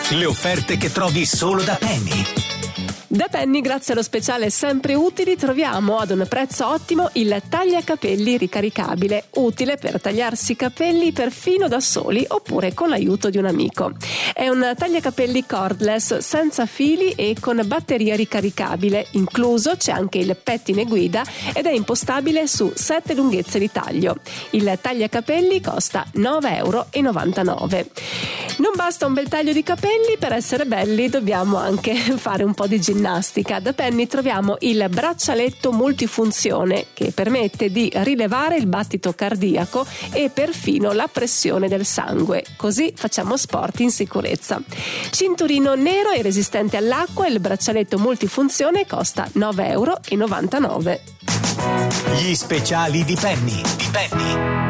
Le offerte che trovi solo da Penny. Da Penny, grazie allo speciale Sempre Utili, troviamo ad un prezzo ottimo il tagliacapelli ricaricabile, utile per tagliarsi i capelli perfino da soli oppure con l'aiuto di un amico. È un tagliacapelli cordless senza fili e con batteria ricaricabile. Incluso c'è anche il pettine guida ed è impostabile su 7 lunghezze di taglio. Il tagliacapelli costa €9,99. Non basta un bel taglio di capelli, per essere belli dobbiamo anche fare un po' di ginnastica. Da Penny troviamo il braccialetto multifunzione che permette di rilevare il battito cardiaco e perfino la pressione del sangue, così facciamo sport in sicurezza. Cinturino nero e resistente all'acqua, il braccialetto multifunzione costa €9,99. Gli speciali di Penny.